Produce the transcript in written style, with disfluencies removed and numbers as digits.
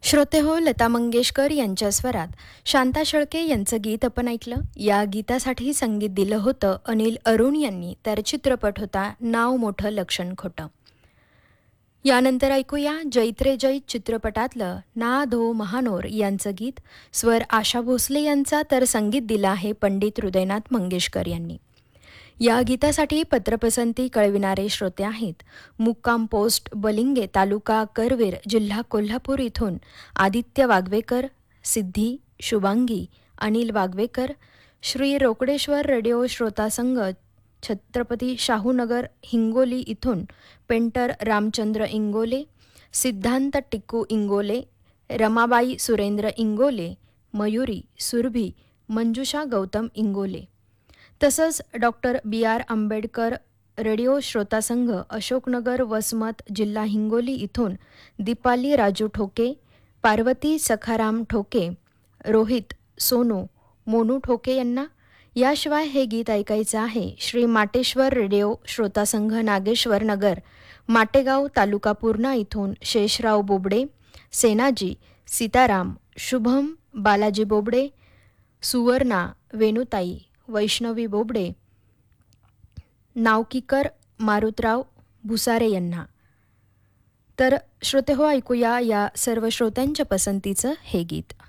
श्रोते हो, लता मंगेशकर यांच्या स्वरात शांता शेळके यांचं गीत आपण ऐकलं. या गीतासाठी संगीत दिलं होतं अनिल अरुण यांनी, तर चित्रपट होता नाव मोठं लक्षण खोटं. यानंतर ऐकूया जैत्रे जैत चित्रपटातलं ना धो महानोर यांचं गीत. स्वर आशा भोसले यांचा, तर संगीत दिलं आहे पंडित हृदयनाथ मंगेशकर यांनी. या गीतासाठी पत्रपसंती कळविणारे श्रोते आहेत मुक्काम पोस्ट बलिंगे, तालुका करवीर, जिल्हा कोल्हापूर इथून आदित्य वागवेकर, सिद्धी, शुभांगी, अनिल वागवेकर. श्री रोकडेश्वर रेडिओ श्रोता संघ, छत्रपती शाहूनगर हिंगोली इथून पेंटर रामचंद्र इंगोले, सिद्धांत टिक्कू इंगोले, रमाबाई सुरेंद्र इंगोले, मयुरी, सुरभी, मंजुषा गौतम इंगोले. तसंच डॉक्टर बी आर आंबेडकर रेडिओ श्रोता संघ, अशोकनगर, वसमत, जिल्हा हिंगोली इथून दीपाली राजू ठोके, पार्वती सखाराम ठोके, रोहित, सोनू, मोनू ठोके यांना. याशिवाय हे गीत ऐकायचं आहे श्री माटेश्वर रेडिओ श्रोता संघ, नागेश्वर नगर, माटेगाव, तालुका पूर्णा इथून शेषराव बोबडे, सेनाजी, सीताराम, शुभम, बालाजी बोबडे, सुवर्णा, वेणुताई, वैष्णवी बोबडे, नावकीकर, मारुतराव भुसारे यांना. तर श्रोते हो, ऐकूया या सर्व श्रोत्यांच्या पसंतीचं हे गीत.